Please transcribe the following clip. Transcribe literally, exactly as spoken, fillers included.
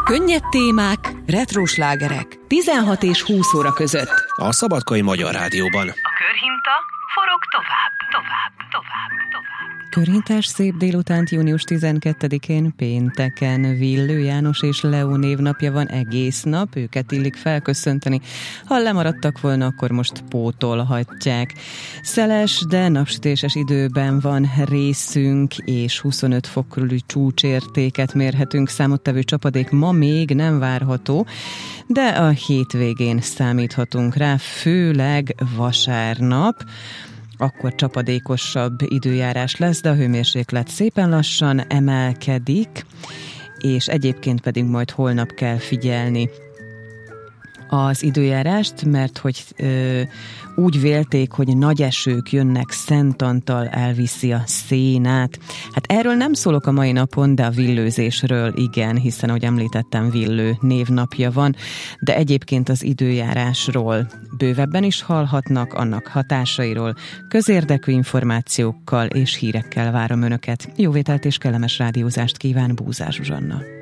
Könnyed témák, retro slágerek. tizenhat és húsz óra között. A Szabadkai Magyar Rádióban. A körhinta forog tovább, tovább, tovább, tovább. Körhintás szép délutánt június tizenkettedikén pénteken Villő János és Leó névnapja van egész nap, őket illik felköszönteni. Ha lemaradtak volna, akkor most pótolhatják. Szeles, de napsütéses időben van részünk, és huszonöt fok körüli csúcsértéket mérhetünk. Számottevő csapadék ma még nem várható, de a hétvégén számíthatunk rá, főleg vasárnap. Akkor csapadékosabb időjárás lesz, de a hőmérséklet szépen lassan emelkedik, és egyébként pedig majd holnap kell figyelni az időjárást, mert hogy ö, úgy vélték, hogy nagy esők jönnek, Szent Antal elviszi a szénát. Hát erről nem szólok a mai napon, de a villőzésről igen, hiszen ahogy említettem, Villő névnapja van, de egyébként az időjárásról bővebben is hallhatnak, annak hatásairól, közérdekű információkkal és hírekkel várom Önöket. Jó vételt és kellemes rádiózást kíván Búzár Zsuzsanna.